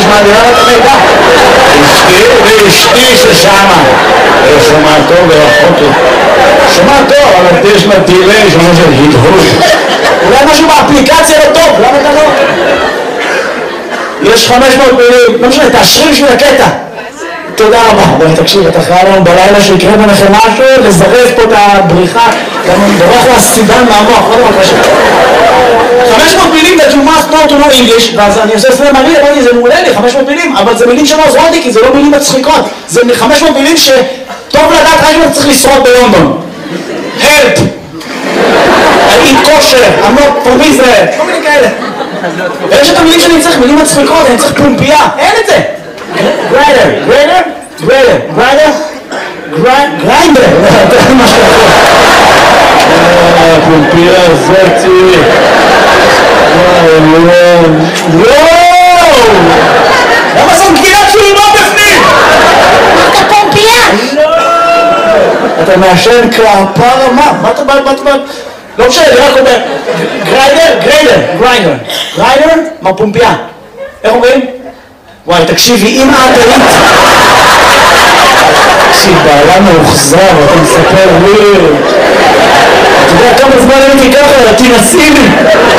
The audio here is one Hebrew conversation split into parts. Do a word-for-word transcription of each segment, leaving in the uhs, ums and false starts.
מעבירה את המידע. ואשתי ששמה, שומע טוב ואחות טוב. שומע טוב, אבל יש לה דילי, שומע של הדהוד. אולי משהו באפליקציה לא טוב, למה אתה לא? יש חמש מאות מילים, לא משנה, תאשרי בשביל הקטע. תודה רבה. בואי תקשיב, אתה חייב לנו בלילה שיקרה ביניכם משהו, לזרז פה את הבריחה, גם בורח לסידן מהמוח, לא דבר קשה. חמש מאות מילים that you must know to know English, ואז אני עושה סלם מעניין, אמרתי, זה מעולה לי, חמש מאות מילים, אבל זה מילים שלא עוזרות לי, כי זה לא מילים מצחיקות. זה חמש מאות מילים שטוב לדעת רק אם אתה צריך לשרוד בלונדון. Help! I eat kosher, I'm not from Israel, כל מיני כאלה. ויש את המילים שאני צריך, מילים מצחיקות, אני צריך פומפייה, אין את זה. גריידר, גריידר, גריידר, גריידר, גריינדר, זה מה שאתה פומפייה זאתי. וואו! למה זאת גבינת שולמה בפנים? אתה פומפייה! אתה מעשן כפרה, מה? מה אתה בא, מה אתה בא? לא משנה, אני רק אומר, גריידר, גריידר, גריינדר, גריינדר, מה פומפייה? איך אומרים? וואי, תקשיבי, אם את היית... תקשיב, בעלה מאוחזר, אתה מספר לי... אתה יודע כמה זמן הייתי ככה, תנסי לי!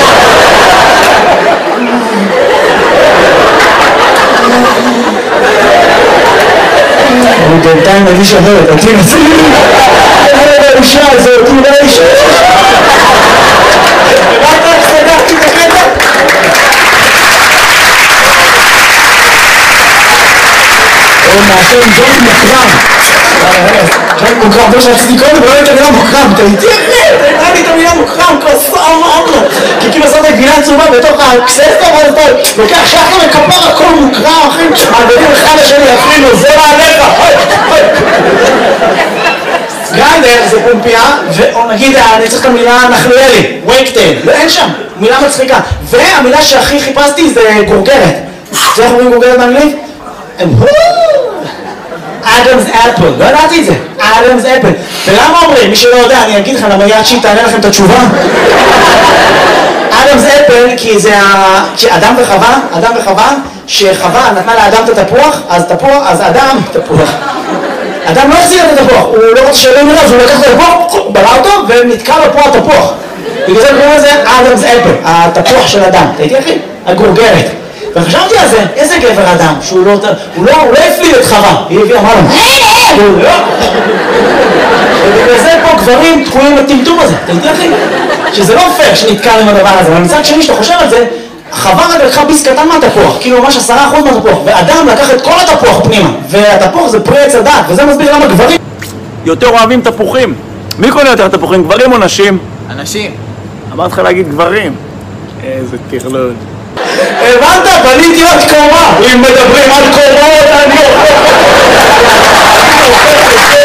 אני בינתיים מרגיש אחרת, תנסי לי! איזה האישה הזאת, אולי האישה! רק רק סגרתי את הקטע? הוא מעשן ג'ון מוקרם. ג'ון מוקרם, זה שרציתי קודם, ולא הייתה מילה מוקרם. אתה איתי אחרי, הייתה לי את המילה מוקרם, כוסה אמרה. כי כאילו עושה את הגבינה צהובה בתוך הקססטה, ואז אתה לוקח שחר וכפר הכל מוקרם, אחי. מעבדים אחד לשני, אפילו, זה מעליך. גריינדר זה פומפייה, ונגיד, אני צריך את המילה נחליאלי, וייקטייל, אין שם, מילה מצחיקה. והמילה שהכי חיפשתי זה גורגרת. זה איך אומרים גורגרת באנגלית? אדמס אפל, לא ידעתי את זה, אדמס אפל. ולמה אומרים? מי שלא יודע, אני אגיד לך למה יד שהיא תענה לכם את התשובה. אדמס אפל, כי זה אדם וחווה, אדם וחווה, שחווה נתנה לאדם את התפוח, אז תפוח, אז אדם, תפוח. אדם לא החזיר את התפוח, הוא לא רוצה שלא נראה, אז הוא לקח את התפוח, בלע אותו, ונתקע לו פה התפוח. בגלל זה קוראים לזה אדמס אפל, התפוח של אדם. ראיתי אחי? הגורגרת. וחשבתי על זה, איזה גבר אדם, שהוא לא, הוא לא, הוא לא הפליל את חווה, היא הביאה, אמרה לו, הוא לא, ובגלל זה פה גברים תקועים בטמטום הזה, אתה יודע אחי? שזה לא פייר שנתקע עם הדבר הזה, אבל מצד שני שאתה חושב על זה, חווה רק לקחה ביס קטן מהתפוח, כאילו ממש עשרה אחוז מהתפוח, ואדם לקח את כל התפוח פנימה, והתפוח זה פרי עץ הדת, וזה מסביר למה גברים יותר אוהבים תפוחים. מי קונה יותר תפוחים, גברים או נשים? אנשים. אמרת לך להגיד גברים. איזה טרלול. הבנת? בניתי עוד קומה. אם מדברים על קומות, אני אוכל.